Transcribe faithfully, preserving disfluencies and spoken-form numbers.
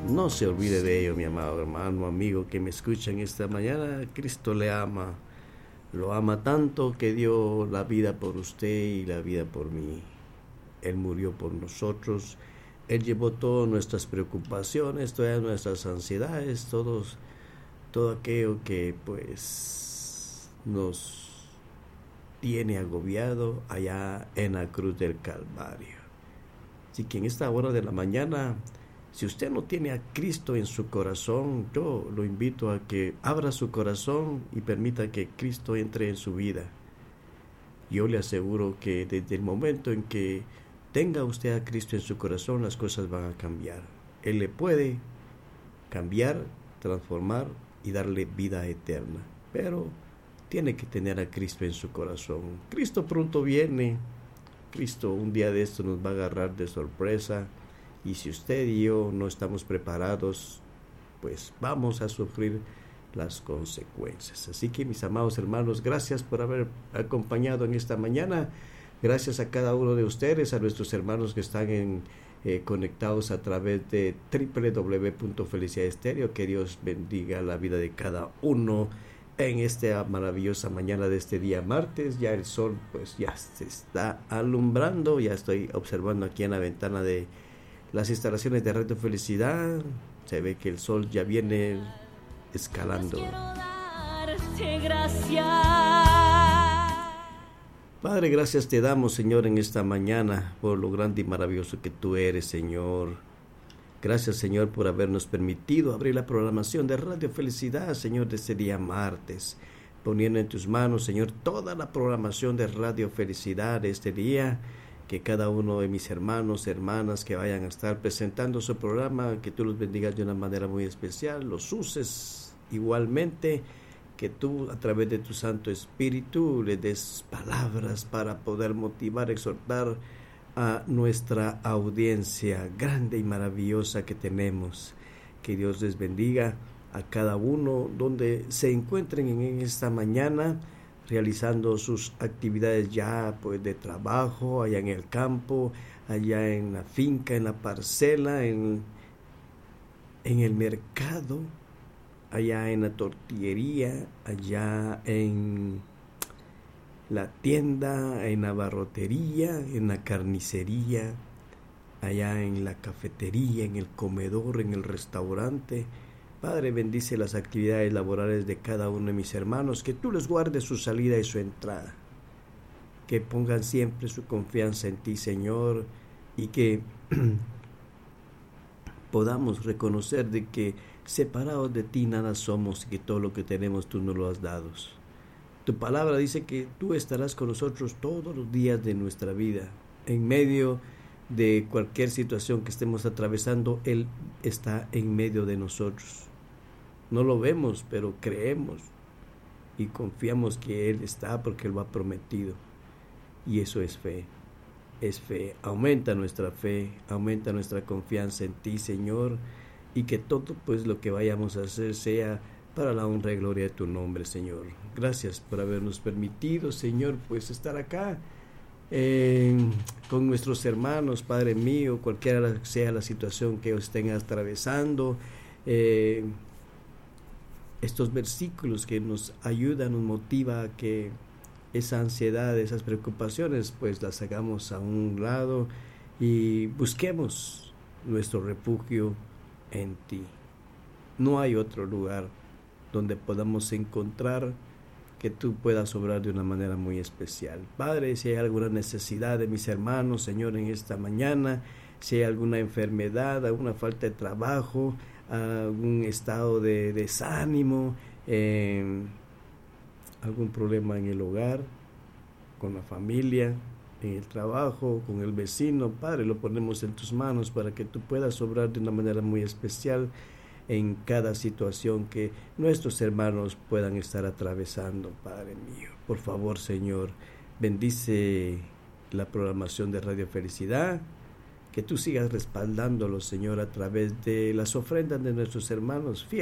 No se olvide de ello, mi amado hermano, amigo que me escuchan esta mañana. Cristo le ama, lo ama tanto que dio la vida por usted y la vida por mí. Él murió por nosotros. Él llevó todas nuestras preocupaciones, todas nuestras ansiedades, todos, todo aquello que pues nos tiene agobiado allá en la cruz del Calvario. Así que en esta hora de la mañana, si usted no tiene a Cristo en su corazón, yo lo invito a que abra su corazón y permita que Cristo entre en su vida. Yo le aseguro que desde el momento en que tenga usted a Cristo en su corazón, las cosas van a cambiar. Él le puede cambiar, transformar y darle vida eterna. Pero tiene que tener a Cristo en su corazón. Cristo pronto viene. Cristo un día de esto nos va a agarrar de sorpresa. Y si usted y yo no estamos preparados, pues vamos a sufrir las consecuencias. Así que, mis amados hermanos, gracias por haber acompañado en esta mañana. Gracias a cada uno de ustedes, a nuestros hermanos que están en, eh, conectados a través de doble u doble u doble u punto felicidad estéreo. Que Dios bendiga la vida de cada uno en esta maravillosa mañana de este día martes. Ya el sol pues ya se está alumbrando. Ya estoy observando aquí en la ventana de las instalaciones de Radio Felicidad. Se ve que el sol ya viene escalando. Quiero darte gracias. Padre, gracias te damos, Señor, en esta mañana por lo grande y maravilloso que tú eres, Señor. Gracias, Señor, por habernos permitido abrir la programación de Radio Felicidad, Señor, de este día martes. Poniendo en tus manos, Señor, toda la programación de Radio Felicidad de este día. Que cada uno de mis hermanos, hermanas que vayan a estar presentando su programa, que tú los bendigas de una manera muy especial, los uses igualmente, que tú a través de tu Santo Espíritu le des palabras para poder motivar, exhortar a nuestra audiencia grande y maravillosa que tenemos. Que Dios les bendiga a cada uno donde se encuentren en esta mañana, realizando sus actividades ya pues de trabajo, allá en el campo, allá en la finca, en la parcela, en, en el mercado, allá en la tortillería, allá en la tienda, en la barrotería, en la carnicería, allá en la cafetería, en el comedor, en el restaurante. Padre, bendice las actividades laborales de cada uno de mis hermanos, que tú les guardes su salida y su entrada, que pongan siempre su confianza en ti, Señor, y que podamos reconocer de que separados de ti nada somos y que todo lo que tenemos tú nos lo has dado. Tu palabra dice que tú estarás con nosotros todos los días de nuestra vida, en medio de cualquier situación que estemos atravesando. Él está en medio de nosotros. No lo vemos, pero creemos y confiamos que Él está, porque Él lo ha prometido. Y eso es fe, es fe. Aumenta nuestra fe, aumenta nuestra confianza en ti, Señor, y que todo pues lo que vayamos a hacer sea para la honra y gloria de tu nombre, Señor. Gracias por habernos permitido, Señor, pues estar acá Eh, con nuestros hermanos, Padre mío, cualquiera sea la situación que estén atravesando. Eh, estos versículos que nos ayudan, nos motiva a que esa ansiedad, esas preocupaciones, pues las hagamos a un lado y busquemos nuestro refugio en ti. No hay otro lugar donde podamos encontrar que tú puedas obrar de una manera muy especial. Padre, si hay alguna necesidad de mis hermanos, Señor, en esta mañana, si hay alguna enfermedad, alguna falta de trabajo, algún estado de desánimo, eh, algún problema en el hogar, con la familia, en el trabajo, con el vecino, Padre, lo ponemos en tus manos para que tú puedas obrar de una manera muy especial en cada situación que nuestros hermanos puedan estar atravesando, Padre mío. Por favor, Señor, bendice la programación de Radio Felicidad, que tú sigas respaldándolos, Señor, a través de las ofrendas de nuestros hermanos fieles.